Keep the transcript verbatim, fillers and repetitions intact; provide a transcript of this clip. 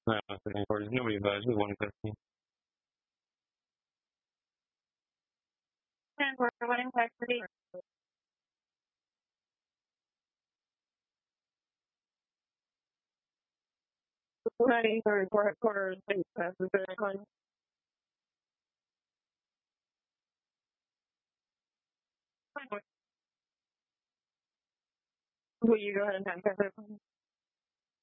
I honestly think quarters. Nobody buys with one question. And we're winning equity. Ninety third quarter quarters passes very clean. Will you go ahead and pass it?